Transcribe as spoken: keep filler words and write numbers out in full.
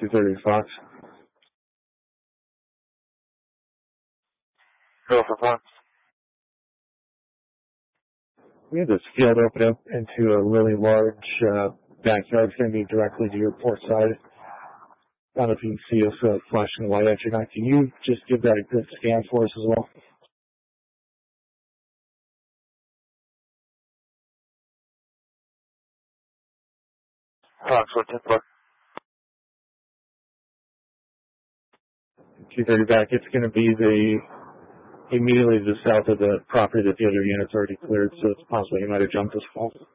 two thirty Fox. Go for Fox. We have this field open up into a really large uh, backyard. It's going to be directly to your port side. I don't know if you can see us uh, flashing the light at you now. Can you just give that a good scan for us as well? Fox, what ten four? two thirty back. It's going to be the immediately to the south of the property that the other unit's already cleared, so it's possible you might have jumped this fall.